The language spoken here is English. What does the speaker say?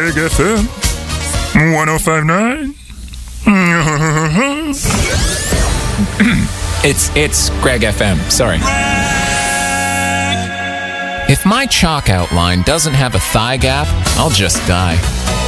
Greg FM 1059. It's Greg FM. Sorry. If my chalk outline doesn't have a thigh gap, I'll just die.